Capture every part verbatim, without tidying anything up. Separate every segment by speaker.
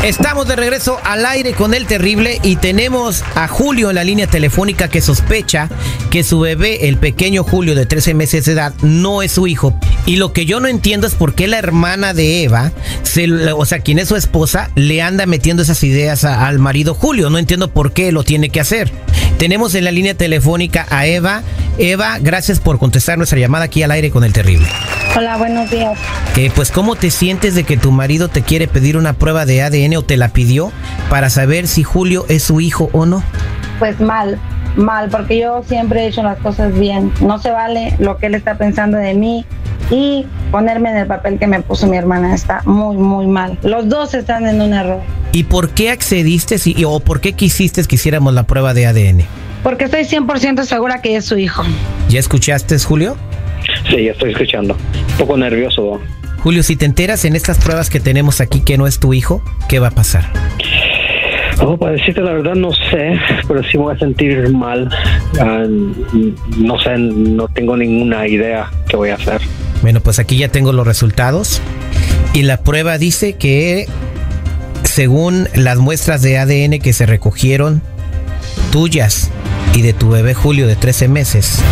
Speaker 1: Estamos de regreso al aire con El Terrible y tenemos a Julio en la línea telefónica que sospecha que su bebé, el pequeño Julio de trece meses de edad, no es su hijo. Y lo que yo no entiendo es por qué la hermana de Eva, se, o sea, quien es su esposa, le anda metiendo esas ideas a, al marido Julio. No entiendo por qué lo tiene que hacer. Tenemos en la línea telefónica a Eva. Eva, gracias por contestar nuestra llamada aquí al aire con El Terrible.
Speaker 2: Hola, buenos días.
Speaker 1: Eh, pues, ¿cómo te sientes de que tu marido te quiere pedir una prueba de A D N o te la pidió para saber si Julio es su hijo o no?
Speaker 2: Pues mal, mal, porque yo siempre he hecho las cosas bien. No se vale lo que él está pensando de mí y ponerme en el papel que me puso mi hermana. Está muy, muy mal. Los dos están en un error.
Speaker 1: ¿Y por qué accediste si, o por qué quisiste que hiciéramos la prueba de A D N?
Speaker 2: Porque estoy cien por ciento segura que es su hijo.
Speaker 1: ¿Ya escuchaste, Julio?
Speaker 3: Sí, ya estoy escuchando. Un poco nervioso, ¿no?
Speaker 1: Julio, si te enteras en estas pruebas que tenemos aquí que no es tu hijo, ¿qué va a pasar?
Speaker 3: Oh, para decirte la verdad no sé, pero sí me voy a sentir mal. Uh, no sé, no tengo ninguna idea qué voy a hacer.
Speaker 1: Bueno, pues aquí ya tengo los resultados y la prueba dice que según las muestras de A D N que se recogieron, tuyas y de tu bebé Julio de trece meses,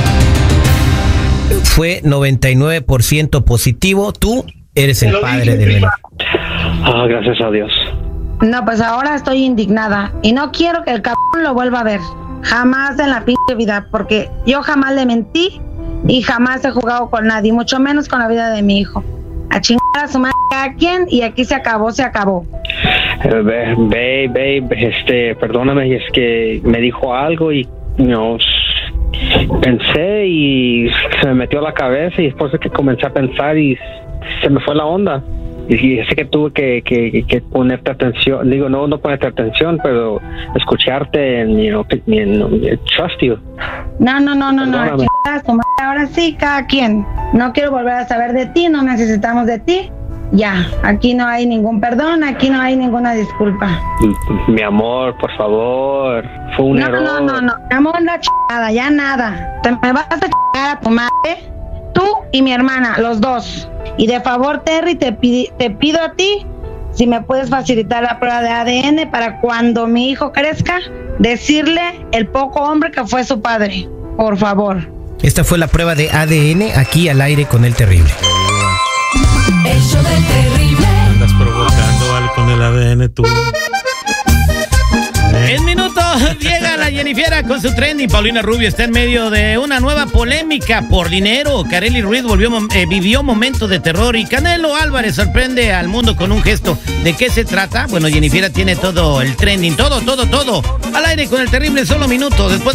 Speaker 1: fue noventa y nueve por ciento positivo. Tú eres el padre del bebé.
Speaker 3: Ah, gracias a Dios.
Speaker 2: No, pues ahora estoy indignada y no quiero que el cabrón lo vuelva a ver. Jamás en la pinche vida, porque yo jamás le mentí y jamás he jugado con nadie, mucho menos con la vida de mi hijo. A chingar a su madre a quien y aquí se acabó, se acabó.
Speaker 3: Babe, babe, babe, este, perdóname, es que me dijo algo y no pensé y se me metió a la cabeza y después de que comencé a pensar y se me fue la onda. Y sé que tuve que, que, que ponerte atención, digo, no no ponerte atención, pero escucharte en, you know, en, trust you.
Speaker 2: No, no, no, no, no, no. Ahora sí, cada quien. No quiero volver a saber de ti, no necesitamos de ti. Ya, aquí no hay ningún perdón, aquí no hay ninguna disculpa.
Speaker 3: Mi amor, por favor, fue un
Speaker 2: no,
Speaker 3: error.
Speaker 2: No, no, no, mi amor, la chingada, ya nada. Te me vas a chingar a tu madre, tú y mi hermana, los dos. Y de favor, Terry, te, pidi, te pido a ti si me puedes facilitar la prueba de A D N para cuando mi hijo crezca, decirle el poco hombre que fue su padre. Por favor.
Speaker 1: Esta fue la prueba de A D N aquí al aire con El Terrible.
Speaker 4: El show del Terrible.
Speaker 5: Andas provocando algo con el A D N tú.
Speaker 1: En minutos llega la Jennifiera con su trending. Paulina Rubio está en medio de una nueva polémica por dinero. Kareli Ruiz volvió, eh, vivió momentos de terror y Canelo Álvarez sorprende al mundo con un gesto. ¿De qué se trata? Bueno, Jennifiera tiene todo el trending, todo, todo, todo. Al aire con El Terrible en solo minutos. Después